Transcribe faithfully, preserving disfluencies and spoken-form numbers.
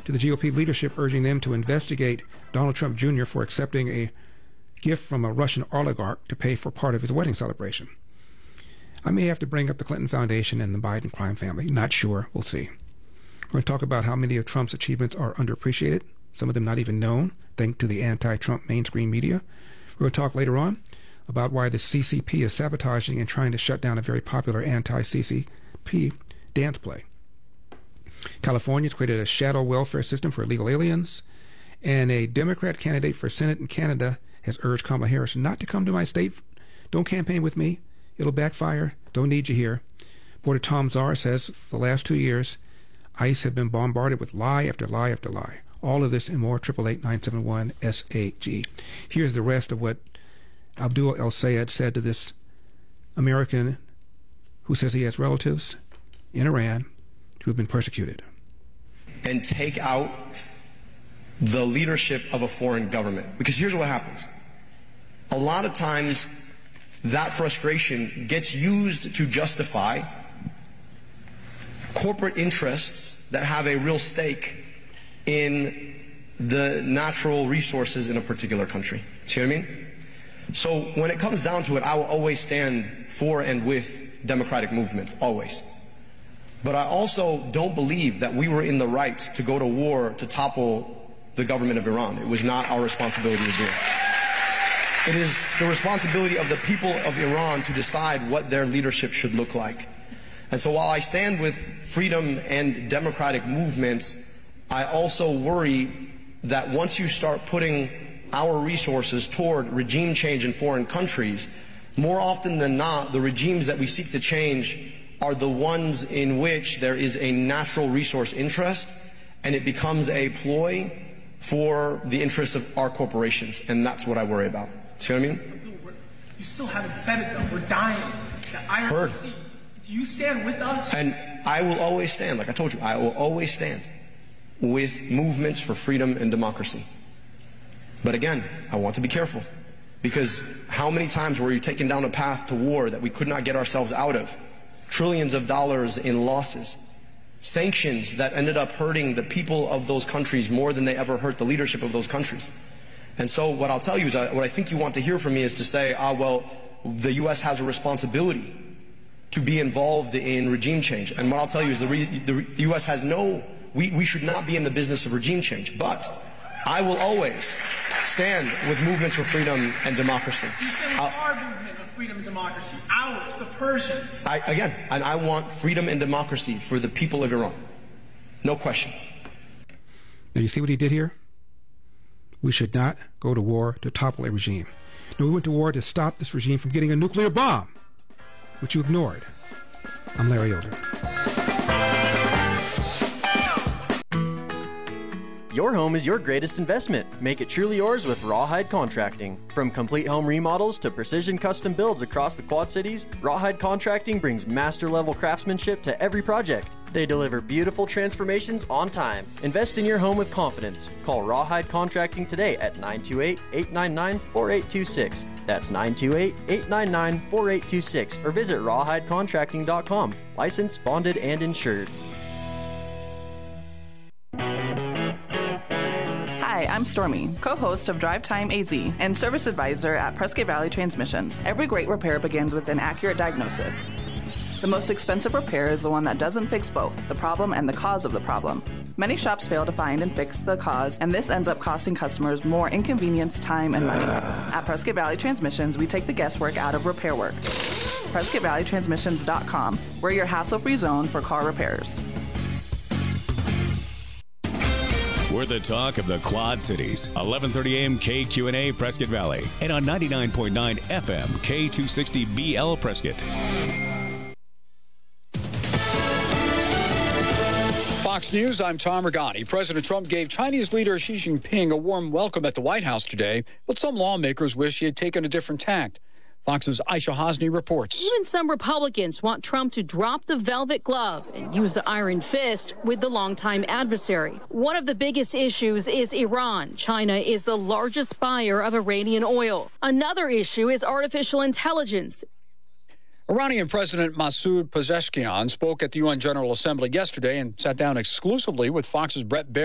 to the G O P leadership, urging them to investigate Donald Trump Junior for accepting a gift from a Russian oligarch to pay for part of his wedding celebration. I may have to bring up the Clinton Foundation and the Biden crime family. Not sure. We'll see. We're going to talk about how many of Trump's achievements are underappreciated, some of them not even known, thanks to the anti-Trump mainstream media. We're going to talk later on about why the C C P is sabotaging and trying to shut down a very popular anti-C C P dance play. California's created a shadow welfare system for illegal aliens, and a Democrat candidate for Senate in Canada has urged Kamala Harris not to come to my state. Don't campaign with me. It'll backfire. Don't need you here. Border Tom Czar says for the last two years, ICE have been bombarded with lie after lie after lie. All of this and more. eight eight eight, nine seven one, S A G. Here's the rest of what Abdul El Sayed said to this American who says he has relatives in Iran who have been persecuted. And take out the leadership of a foreign government. Because here's what happens. A lot of times that frustration gets used to justify corporate interests that have a real stake in the natural resources in a particular country. See what I mean? So when it comes down to it, I will always stand for and with democratic movements, always. But I also don't believe that we were in the right to go to war to topple the government of Iran. It was not our responsibility to do. It is the responsibility of the people of Iran to decide what their leadership should look like. And so while I stand with freedom and democratic movements, I also worry that once you start putting our resources toward regime change in foreign countries, more often than not, the regimes that we seek to change are the ones in which there is a natural resource interest, and it becomes a ploy for the interests of our corporations, and that's what I worry about. See what I mean? You still haven't said it, though. We're dying. The I R C. Heard. Do you stand with us? And I will always stand, like I told you, I will always stand with movements for freedom and democracy. But again, I want to be careful, because how many times were you taken down a path to war that we could not get ourselves out of? Trillions of dollars in losses. Sanctions that ended up hurting the people of those countries more than they ever hurt the leadership of those countries. And so what I'll tell you is, what I think you want to hear from me is to say, ah, well, the U S has a responsibility to be involved in regime change. And what I'll tell you is the, re the U S has no, we, we should not be in the business of regime change. But I will always stand with movements for freedom and democracy. You stand with our movement of freedom and democracy, ours, the Persians. I, again, and I want freedom and democracy for the people of Iran. No question. Now you see what he did here? We should not go to war to topple a regime. No, we went to war to stop this regime from getting a nuclear bomb, which you ignored. I'm Larry Elder. Your home is your greatest investment. Make it truly yours with Rawhide Contracting. From complete home remodels to precision custom builds across the Quad Cities, Rawhide Contracting brings master-level craftsmanship to every project. They deliver beautiful transformations on time. Invest in your home with confidence. Call Rawhide Contracting today at nine two eight, eight nine nine, four eight two six. That's nine two eight, eight nine nine, four eight two six, or visit rawhide contracting dot com. Licensed, bonded, and insured. Hi, I'm Stormy, co-host of Drive Time A Z and service advisor at Prescott Valley Transmissions. Every great repair begins with an accurate diagnosis. The most expensive repair is the one that doesn't fix both, the problem and the cause of the problem. Many shops fail to find and fix the cause, and this ends up costing customers more inconvenience, time, and money. At Prescott Valley Transmissions, we take the guesswork out of repair work. Prescott Valley Transmissions dot com. We're your hassle-free zone for car repairs. We're the talk of the Quad Cities. eleven thirty a m K Q and A Prescott Valley, and on ninety-nine point nine F M K two sixty B L Prescott. Fox News, I'm Tom Regani. President Trump gave Chinese leader Xi Jinping a warm welcome at the White House today, but some lawmakers wish he had taken a different tact. Fox's Aisha Hosni reports. Even some Republicans want Trump to drop the velvet glove and use the iron fist with the longtime adversary. One of the biggest issues is Iran. China is the largest buyer of Iranian oil. Another issue is artificial intelligence. Iranian President Masoud Pezeshkian spoke at the U N General Assembly yesterday and sat down exclusively with Fox's Brett Baer.